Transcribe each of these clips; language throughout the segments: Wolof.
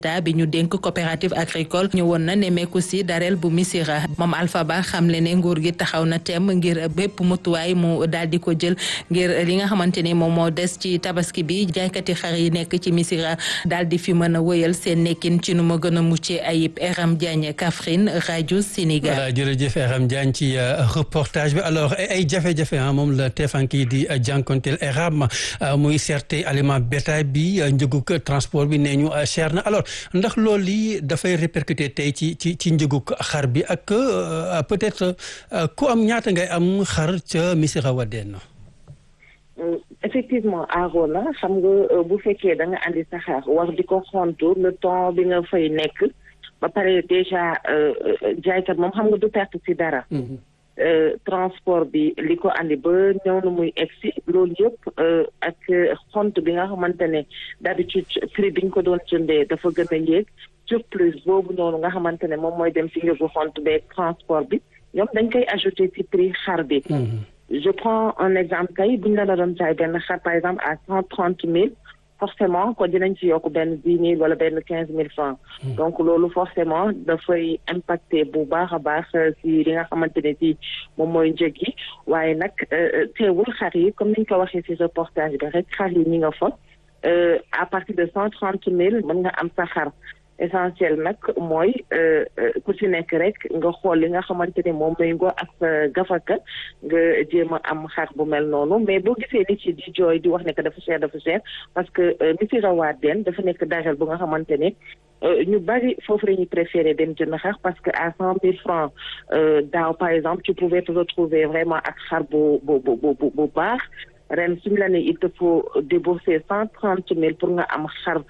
bi ñu dénk coopérative agricole ñëwoon na nemmeeku si Darel bu Missirah moom Alpha Ba xamle ne nguur gi taxaw na tem ngir bépp mutuwaay mu daal di ko jël ngir li nga xamante ni moom moo des ci tabaski bi jaaykati xar yi nekk ci Missirah daal di fi mën a wëyal seen nekkin ci nu ma gën a muccee ayib. Eram Diagne, Kaffrine, rajo Sénégal. voilà jërëjëf Eram Diagne ci reportage bi alors ay jafe-jafe moom la teefank yi di jànkonteel Eram muy cherté aliment bétail bi njëgug transport bi nee ñu cher na alors ndax loolu lii dafay répercuté tey ci njëgug xar bi ak peut-être ku am ñaata ngay am xar ca Missirah Wadène. effectivement Arona xam nga bu fekkee da nga andi sa xar war di ko xontu le temps bi nga fay nekk ba pare déjà jaaykat moom xam nga du perte ci dara. transport bi li ko andi ba ñëw na muy egsi loolu yëpp ak xont bi nga xamante ne d'habitude prix bi ñu ko doon jëndee dafa gën a yéeg surplus boobu noonu nga xamante ne moom mooy dem ci njëgu xont beeg transport bi ñoom dañ koy ajouter ci prix xar bi. je prends un exemple kay bu ñu la doon jaay benn xar par exemple à 130 000 forcément kon dinañ ci yokk benn 10 000 wala benn 15 000 francs. donc loolu forcément dafay impacter bu baax a baax ci li nga xamante ne ci moom mooy njëg yi waaye nag teewul xar yi comme niñ ko waxee ci reportage bi rek xar yi ñi nga fa à partir de 130 000 mën nga am sa xar. essentiel nag mooy ku ci nekk rek nga xool li nga xamante ne moom méngoo ak sa gafaka nga jéem a am xar bu mel noonu mais boo gisee nit ci di jooy di wax ne que dafa cher parce que Missirah Wadène dafa nekk Darel bu nga xamante ne ñu bari foofu la ñuy préféré dem jënd xar parce que à 100 000 francs daaw par exemple tu pouvais te retrouver vraiment ak xar bu baax. ren suñu la ne il te faut débourser 130 000 pour nga am xar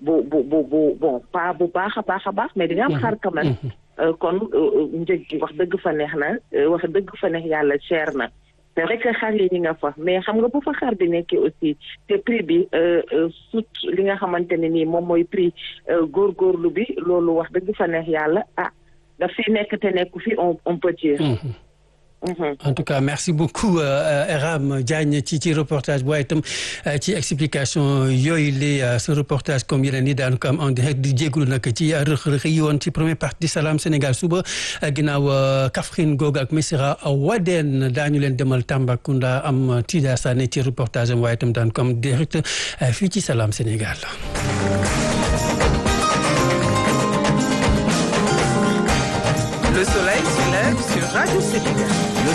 bon pas bu baax a baax mais di nga am xar quand même kon njëg gi wax dëgg fa neex na wax dëgg fa neex yàlla cher na c'est vrai que xar yi ñi nga fa mais xam nga bu fa xar bi nekkee aussi te prix bi sut li nga xamante ne nii moom mooy prix góorgóorlu bi loolu wax dëgg fa neex yàlla daf fi nekk te nekku fi on peut dire. En tout cas merci beaucoup Eram Diagne ci reportage bu waaye itam ci explication yooyu la ce reportage comme yeneen yi daanu ko am en direct di jégalu nag ci rëq-rëq yi woon ci première partie Salam Sénégal suba ginnaaw Kaffrine googu ak Missirah Wadène daañu leen demal Tambacounda am Tida Sané ci reportage am waaye itam daan ko am direct fii ci Salam Sénégal. Le soleil se lève sur Radio Sénégal.